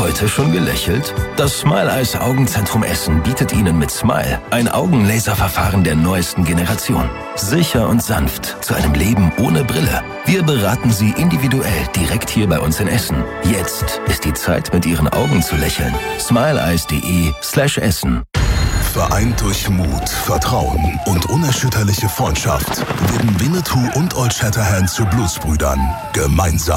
Heute schon gelächelt? Das Smile Eyes Augenzentrum Essen bietet Ihnen mit Smile ein Augenlaserverfahren der neuesten Generation. Sicher und sanft zu einem Leben ohne Brille. Wir beraten Sie individuell direkt hier bei uns in Essen. Jetzt ist die Zeit, mit Ihren Augen zu lächeln. smileeyes.de/Essen. Vereint durch Mut, Vertrauen und unerschütterliche Freundschaft werden Winnetou und Old Shatterhand zu Blutsbrüdern. Gemeinsam